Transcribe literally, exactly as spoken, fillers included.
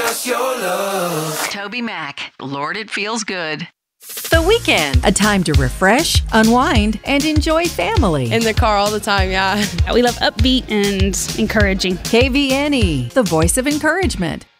just your love. Toby Mac, Lord, it feels good. The Weekend, a time to refresh, unwind, and enjoy family. In the car all the time, yeah. We love upbeat and encouraging. K V N E, the voice of encouragement.